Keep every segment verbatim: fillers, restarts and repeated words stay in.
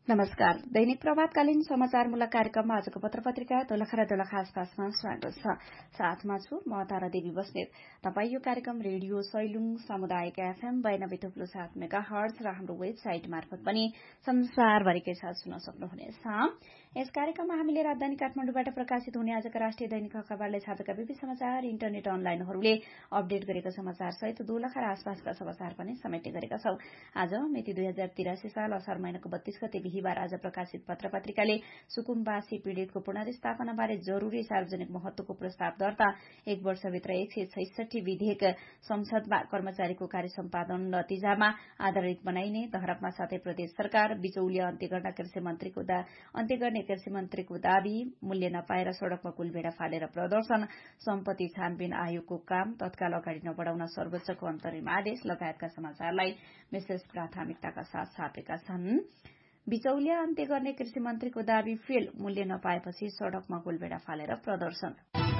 नमस्कार। दैनिक प्रभातकालीन समाचारमूलक कार्यक्रममा आजको पत्रपत्रिका दोलखा र दोलखा आसपासमा स्वागत छ। साथमा छु म तारा देवी बस्नेत। तपाई यो कार्यक्रम रेडियो सैलुङ सामुदायिक एफएम बयानब्बे थुप्रो सात मेगा हर्ज र हाम्रो वेबसाइट मार्फत पनि संसारभरिकै साथ सुन्न सक्नुहुनेछ। यस कार्यक्रममा हामीले राजधानी काठमाडौँबाट प्रकाशित हुने आजका राष्ट्रिय दैनिक अखबारले छापेका विविध समाचार, इन्टरनेट अनलाइनहरूले अपडेट गरेका समाचार सहित दोलखा र आसपासका समाचार पनि समेट्ने गरेका छौं। आज मिति दुई हजार तिरासी साल असार महिनाको बत्तीस गते बिहिबार आज प्रकाशित पत्र पत्रिकाले सुकुम्बासी पीड़ितको पुनर्स्थापनाबारे जरूरी सार्वजनिक महत्वको प्रस्ताव दर्ता, एक वर्षभित्र एक सय छैसठी विधेयक संसदमा कर्मचारीको कार्य सम्पादन नतिजामा आधारित बनाइने, धरपमा साथै प्रदेश सरकार बिचौलिया अन्त्य गर्न कृषि मन्त्रीको अन्त्य गर्ने कृषि मन्त्रीको दावी, मूल्य नपाएर सड़कमा कुलभेडा फालेर प्रदर्शन, सम्पत्ति छानबिन आयोगको काम तत्काल अगाडि नबढाउन सर्वोच्चको अन्तरिम आदेश लगायतका समाचारलाई विशेष प्राथमिकताका साथ छापेका छन्। बिचौलिया अन्त्य गर्ने कृषि मन्त्रीको दावी फेल, मूल्य नपाएपछि सड़कमा गोलभेडा फालेर प्रदर्शन।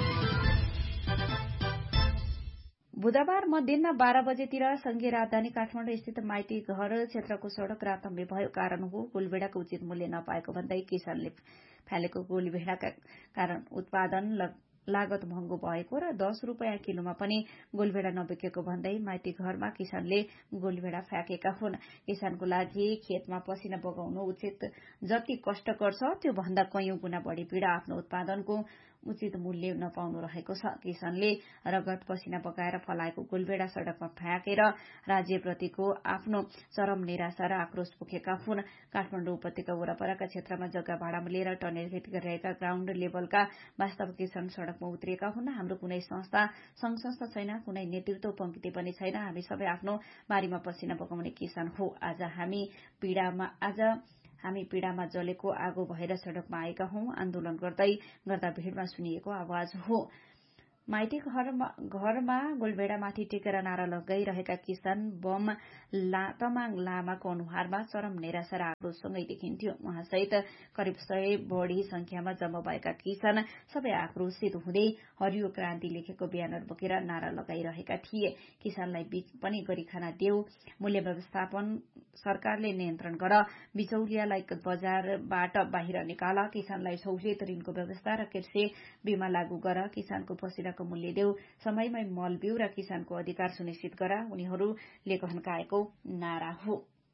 बुधबार मध्याह बाह्र बजेतिर संघीय राजधानी काठमाडौँ स्थित माइती घर क्षेत्रको सड़क रातम्य भयो। कारण हो गोलभेडाको उचित मूल्य नपाएको भन्दै किसानले फालेको गोलभेडाका कारण उत्पादन लागत महँगो भएको र दस रूपियाँ किलोमा पनि गोलभेडा नबिकेको भन्दै माइती घरमा किसानले गोलभेडा फ्याँकेका हुन्। किसानको लागि खेतमा पसिना बगाउनु उचित जति कष्टकर छ त्यो भन्दा कैयौं गुणा बढ़ी पीड़ा आफ्नो उत्पादनको उचित मूल्य नपाउनु रहेको छ। किसानले रगत पसिना बगाएर फलाएको गोलभेडा सड़कमा फ्याँकेर राज्यप्रतिको आफ्नो चरम निराशा र आक्रोश पोखेका हुन्। काठमाडौँ उपत्यका वरपरका क्षेत्रमा जग्गा भाडामा लिएर टनेल खेती गरिरहेका ग्राउण्ड लेभलका वास्तव किसान सड़कमा उत्रिएका हुन्। हाम्रो कुनै संस्था संघ संस्था छैन, कुनै नेतृत्व पंक्ति पनि छैन। हामी सबै आफ्नो बारीमा पसिना बगाउने किसान हो। आज हामी पीड़ामा आज हामी पीड़ामा जलेको आगो भएर सड़कमा आएका हौं। आन्दोलन गर्दै गर्दा भीड़मा सुनिएको आवाज हो। माइती घरमा, घरमा गोलभेडामाथि टेकेर नारा लगाइरहेका किसान बम ला, तमाङ लामाको अनुहारमा चरम निराशा र आक्रोशसँगै देखिन्थ्यो। उहाँसहित करिब सय बढ़ी संख्यामा जम्मा भएका किसान सबै आक्रोशित हुँदै हरियो क्रान्ति लेखेको ब्यानर बोकेर नारा लगाइरहेका थिए। किसानलाई बीच पनि गरी खाना देऊ, मूल्य व्यवस्थापन सरकारले नियन्त्रण गर, बिचौलियालाई बजारबाट बाहिर निकाल, किसानलाई सहुलियत ऋणको व्यवस्था र कृषि बीमा लागू गर, किसानको पसिनाको मूल्य देऊ, समयमै मल बिउ र किसानको अधिकार सुनिश्चित गर उनीहरूले कहन्काएको नारा हो।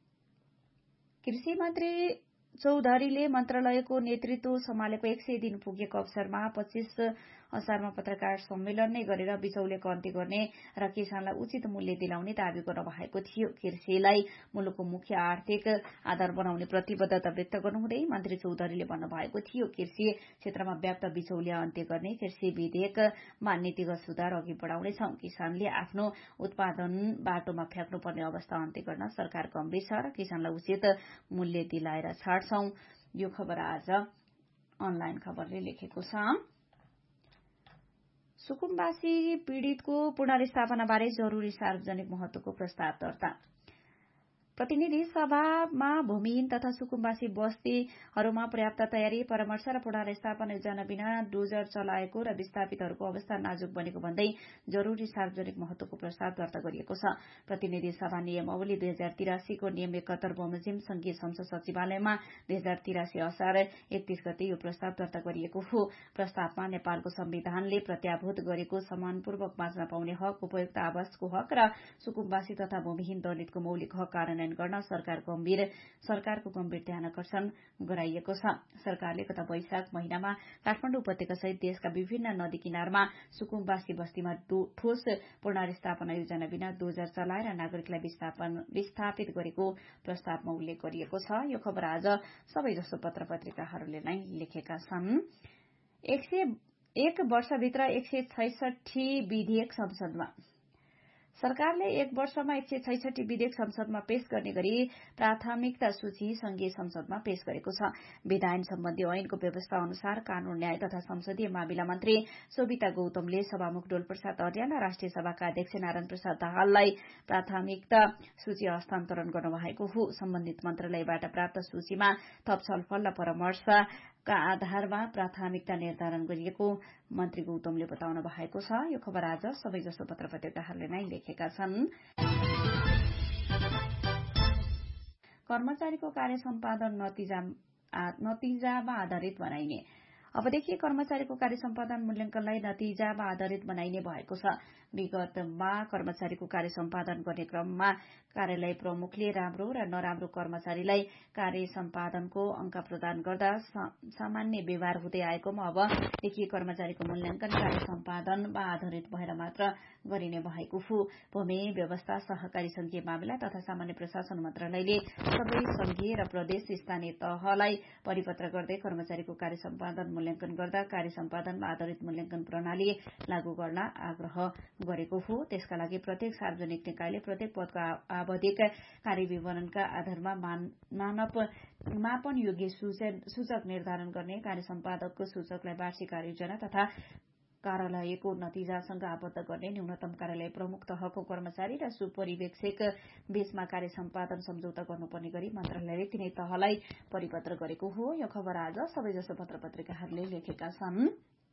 कृषि मन्त्री चौधरीले मन्त्रालयको नेतृत्व सम्हालेको एक सय दिन पुगेको अवसरमा पच्चीस असारमा पत्रकार सम्मेलन नै गरेर बिचौलियाको अन्त्य गर्ने र किसानलाई उचित मूल्य दिलाउने दावी गर्नु भएको थियो। कृषिलाई मुलुकको मुख्य आर्थिक आधार बनाउने प्रतिबद्धता व्यक्त गर्नुहुँदै मन्त्री चौधरीले भन्नुभएको थियो, कृषि क्षेत्रमा व्याप्त बिचौलिया अन्त्य गर्ने कृषि विधेयकमा नीतिगत सुधार अघि बढ़ाउनेछौं। किसानले आफ्नो उत्पादन बाटोमा फ्याँक्नुपर्ने अवस्था अन्त्य गर्न सरकार गम्भीर छ र किसानलाई उचित मूल्य दिलाएर छाड्छौं। यो खबर आज अनलाइन खबरले लेखेको छ। सुकुम्बासी पीड़ितको पुनर्स्थापनाबारे जरूरी सार्वजनिक महत्वको प्रस्ताव दर्ता। प्रतिनिधि सभामा भूमिहीन तथा सुकुम्बासी बस्तीहरूमा पर्याप्त तयारी, परामर्श र पुनर्स्थापना योजना बिना डोजर चलाएको र विस्थापितहरूको अवस्था नाजुक बनेको भन्दै जरूरी सार्वजनिक महत्वको प्रस्ताव दर्ता गरिएको छ। प्रतिनिधि सभा नियमावली दुई हजार तिरासीको नियम एकहत्तर बमोजिम संघीय संसद सचिवालयमा दुई हजार तिरासी असार एकतीस गते यो प्रस्ताव दर्ता गरिएको हो। प्रस्तावमा नेपालको संविधानले प्रत्याभूत गरेको सम्मानपूर्वक बाँच्न पाउने हक, उपयुक्त आवासको हक र सुकुम्बासी तथा भूमिहीन दलितको मौलिक हक कार्यान्वयन गर्न सरकार गम्भीर सरकारको गम्भीर ध्यान आकर्षण गराइएको छ। सरकारले गत वैशाख महिनामा काठमाडौँ उपत्यका सहित देशका विभिन्न नदी किनारमा सुकुम्बासी बस्तीमा ठोस पुनर्स्थापना योजना बिना डोजर चलाएर नागरिकलाई विस्थापित गरेको प्रस्तावमा उल्लेख गरिएको छ। यो खबर आज सबैजसो पत्र पत्रिकाहरूले नै लेखेका छन्। एक सय एक वर्षभित्र एक सय छैसठी विधेयक संसदमा। सरकारले एक वर्षमा एक सय छैसठी विधेयक संसदमा पेश गर्ने गरी प्राथमिकता सूची संघीय संसदमा पेश गरेको छ। विधायन सम्बन्धी ऐनको व्यवस्था अनुसार कानून, न्याय तथा संसदीय मामिला मन्त्री सोभिता गौतमले सभामुख डोलप्रसाद अर्याल र राष्ट्रिय सभाका अध्यक्ष नारायण प्रसाद दाहाललाई प्राथमिकता सूची हस्तान्तरण गर्नुभएको हो। सम्बन्धित मन्त्रालयबाट प्राप्त सूचीमा थप छलफल र परामर्शका आधारमा प्राथमिकता निर्धारण गरिएको मन्त्री गौतमले बताउनु भएको छ। यो खबर आज सबैजसो पत्र पत्रिकाहरूले नै लेखेका छन्। कर्मचारीको कार्य सम्पादन नतिजा नतिजामा आधारित बनाइने। अबदेखि कर्मचारीको कार्य सम्पादन मूल्याङ्कनलाई नतिजामा आधारित बनाइने भएको छ। विगतमा कर्मचारीको कार्य सम्पादन गर्ने क्रममा कार्यालय प्रमुखले राम्रो र नराम्रो कर्मचारीलाई कार्य सम्पादनको अंक प्रदान गर्दा सामान्य व्यवहार हुँदै आएकोमा अबदेखि कर्मचारीको मूल्याङ्कन कार्य सम्पादनमा आधारित भएर मात्र गरिने भएको हो। भूमि व्यवस्था, सहकारी संघीय मामिला तथा सामान्य प्रशासन मन्त्रालयले सबै संघीय र प्रदेश स्थानीय तहलाई परिपत्र गर्दै कर्मचारीको कार्य सम्पादन मूल्याङ्कन गर्दा कार्य सम्पादनमा आधारित मूल्याङ्कन प्रणाली लागू गर्न आग्रह गरेको हो। त्यसका लागि प्रत्येक सार्वजनिक निकायले प्रत्येक पदको आवधिक कार्यविवरणका आधारमा मानव मापन योग्य सूचक निर्धारण गर्ने, कार्य सम्पादकको सूचकलाई वार्षिक कार्ययोजना तथा कार्यालयको नतिजासँग आबद्ध गर्ने, न्यूनतम कार्यालय प्रमुख तहको कर्मचारी र सुपरिवेक्षक बीचमा कार्य सम्पादन सम्झौता गर्नुपर्ने गरी मन्त्रालयले तीनै तहलाई परिपत्र गरेको हो। यो खबर आज सबैजसो पत्र पत्रिकाहरूले लेखेका छन्।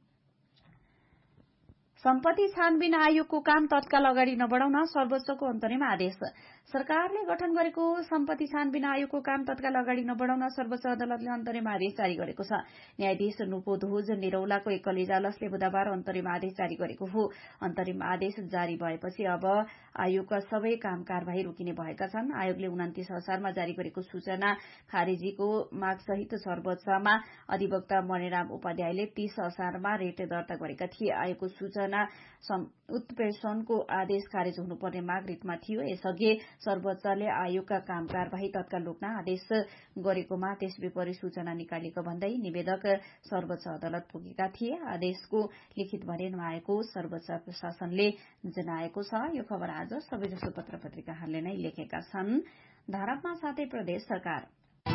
सम्पत्ति छानबिन आयोगको काम तत्काल अगाडि नबढाउन सर्वोच्चको अन्तरिम आदेश। सरकारले गठन गरेको सम्पत्ति छानबिन आयोगको काम तत्काल अगाडि नबढाउन सर्वोच्च अदालतले अन्तरिम आदेश जारी गरेको छ। न्यायाधीश नुपोधोज निरौलाको एकल इजलासले बुधबार अन्तरिम आदेश जारी गरेको हो। अन्तरिम आदेश जारी भएपछि अब आयोगका सबै काम कार्यवाही रोकिने भएका छन्। आयोगले उन्तिस असारमा जारी गरेको सूचना खारेजीको मागसहित सर्वोच्चमा अधिवक्ता मणिराम उपाध्यायले तीस असारमा रेट दर्ता गरेका थिए। आयोगको सूचना उत्प्रेषणको आदेश खारेज हुनुपर्ने माग रिटमा थियो। यसअघि सर्वोच्चले आयोगका काम कार्यवाही तत्काल रोक्न आदेश गरेकोमा त्यस विपरीत सूचना निकालेको भन्दै निवेदक सर्वोच्च अदालत पुगेका थिए। आदेशको लिखित भने नआएको सर्वोच्च प्रशासनले जनाएको छ। यो खबर आज सबैजसो पत्र पत्रिकाहरूले नै लेखेका छन्। धारापमा साथै प्रदेश सरकार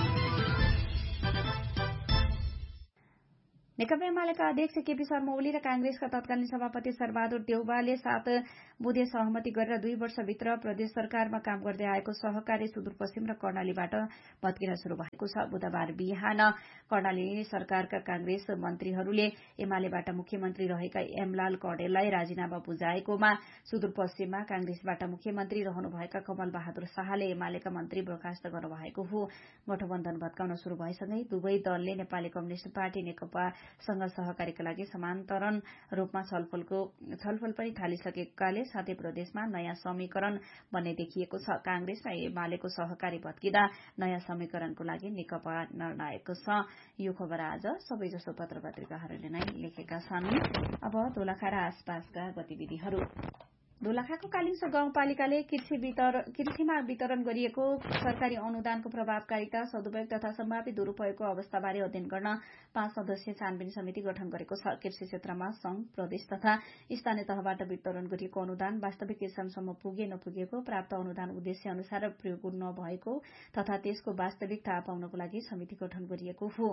नेकपा एमालेका अध्यक्ष केपी शर्मा ओली र कांग्रेसका तत्कालीन सभापति शेरबहादुर देउवाले सात बुधे सहमति गरेर दुई वर्षभित्र प्रदेश सरकारमा काम गर्दै आएको सहकारी सुदूरपश्चिम र कर्णालीबाट भत्किन शुरू भएको छ। बुधबार बिहान कर्णाली सरकारका कांग्रेस मन्त्रीहरूले एमालेबाट मुख्यमन्त्री रहेका एमलाल कडेललाई राजीनामा बुझाएकोमा सुदूरपश्चिममा कांग्रेसबाट मुख्यमन्त्री रहनुभएका कमल बहादुर शाहले एमालेका मन्त्री बर्खास्त गर्नुभएको हो। गठबन्धन भत्काउन शुरू भएसँगै दुवै दलले नेपाली कम्युनिष्ट पार्टी नेकपा सँग सहकारीका लागि समान्तरण रूपमा छलफलको छलफल पनि थालिसकेकाले साथै प्रदेशमा नयाँ समीकरण बन्ने देखिएको छ। कांग्रेस र एमालेको सहकारी भत्किँदा नयाँ समीकरणको लागि नेकपा निर्णायक छ। यो खबर आज सबैजसो पत्र पत्रिकाहरूले नै लेखेका छन्। अब दोलखा र आसपासका गतिविधिहरू। दोलखाको कालिम्स गाउँपालिकाले कृषिमा वितरण गरिएको सरकारी अनुदानको प्रभावकारिता, सदुपयोग तथा सम्भावित दुरूपयोगको अवस्थाबारे अध्ययन गर्न पाँच सदस्यीय छानबिन समिति गठन गरेको छ। कृषि क्षेत्रमा संघ, प्रदेश तथा स्थानीय तहबाट वितरण गरिएको अनुदान वास्तविक किसानसम्म पुगे नपुगेको, प्राप्त अनुदान उद्देश्य अनुसार प्रयोग नभएको तथा त्यसको वास्तविक थाहा पाउनको लागि समिति गठन गरिएको हो।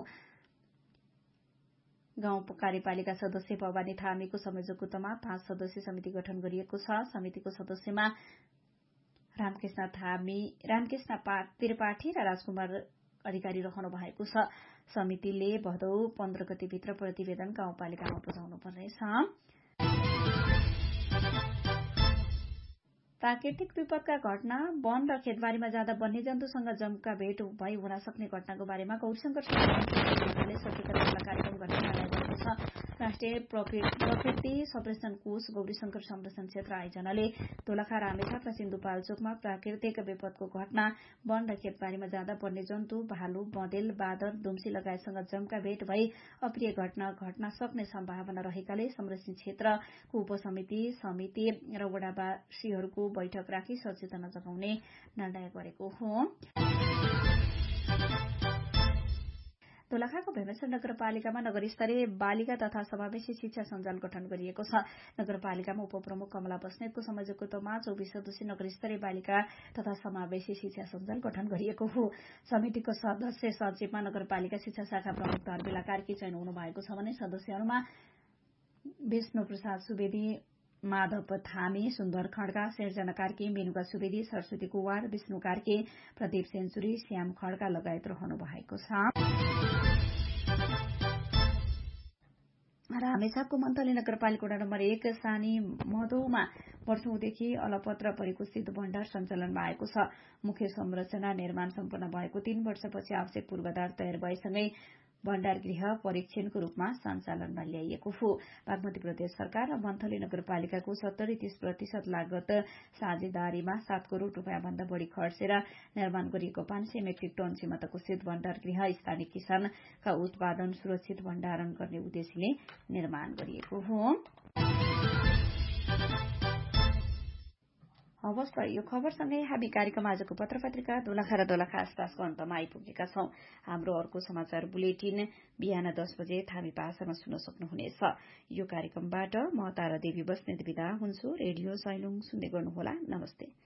गाउँ कार्यपालिका सदस्य भवानी थामीको संयोजकत्वमा पाँच सदस्यीय समिति गठन गरिएको छ। समितिको सदस्यमा रामकृष्ण थामी, रामकृष्ण त्रिपाठी र राजकुमार अधिकारी रहनु भएको छ। समितिले भदौ पन्ध्र गतिभित्र प्रतिवेदन गाउँपालिकामा बुझाउनु पर्नेछ। प्राकृतिक विपदका घटना, वन र खेतबारीमा जाँदा वन्यजन्तुसँग जम्का भेट भई हुन सक्ने घटनाको बारेमा गौरीशंकर संरक्षणले सचेतना कार्यक्रम गर्ने निर्णय गरेको छ। राष्ट्रिय प्रकृति संरक्षण कोष गौरीशंकर संरक्षण क्षेत्र आयोजनाले दोलखा, रामेछाप र सिन्धुपाल्चोकमा प्राकृतिक विपदको घटना, वन र खेतबारीमा जाँदा वन्यजन्तु, भालु, बँदेल, बाँदर, दुम्सी लगायतसँग जम्का भेट भई अप्रिय घटना घट्न सक्ने सम्भावना रहेकाले संरक्षण क्षेत्रको उपसमिति, समिति र वडावासीहरूको बैठक राखी सचेतना जगाउने निर्णय गरेको हो। दोलखाको भेमेश्वर नगरपालिकामा नगरस्तरीय बालिका तथा समावेशी शिक्षा सञ्जाल गठन गरिएको छ। नगरपालिकामा उपप्रमुख कमला बस्नेतको संयोजकत्वमा चौबिस सदस्यीय नगरस्तरीय बालिका तथा समावेशी शिक्षा सञ्जाल गठन गरिएको हो। समितिको सदस्य सचिवमा नगरपालिका शिक्षा शाखा प्रमुख धर्मिला कार्की चयन हुनु भएको छ भने सदस्यहरूमा विष्णु प्रसाद सुवेदी, माधव थामी, सुन्दर खड्का, सिर्जना कार्की, मेनुका सुवेदी, सरस्वती कुवार, विष्णु कार्की, प्रदीप सेन्चुरी, श्याम खड्का लगायत रहनु भएको छ। रामेछापको मन्तली नगरपालिका वडा नम्बर एक सानी मधुमा वर्षौंदेखि अलपत्र परेको शीत भण्डार सञ्चालनमा आएको छ। मुख्य संरचना निर्माण सम्पन्न भएको तीन वर्षपछि आवश्यक पूर्वाधार तयार भएसँगै भण्डार गृह परीक्षणको रूपमा सञ्चालनमा ल्याइएको हो। बागमती प्रदेश सरकार र मन्थली नगरपालिकाको सत्तरी तीस प्रतिशत लागत साझेदारीमा सात करोड़ रूपियाँ भन्दा बढ़ी खर्चेर निर्माण गरिएको पाँच सय मेट्रिक टन क्षमताको शीत भण्डार गृह स्थानीय किसानका उत्पादन सुरक्षित भण्डारण गर्ने उद्देश्यले निर्माण गरिएको हो। हवस् त, यो खबरसँगै हामी कार्यक्रम आजको पत्र पत्रिका दोलखा र दोलखा आसपासको अन्तमा आइपुगेका छौं। हाम्रो अर्को समाचार बुलेटिन बिहान दस बजे थामी भाषामा सुन्न सक्नुहुनेछ। यो कार्यक्रमबाट म तारा देवी बस्नेत बिदा हुन्छु। रेडियो सैलुङ सुन्दै गर्नुहोला। नमस्ते।